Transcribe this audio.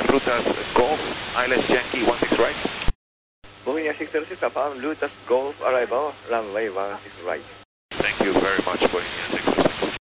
Lutas Golf, ILS Yankee 16 right. Boeing 606, affirm Lutas Golf arrival, runway 16 right. Thank you very much, Boeing 606.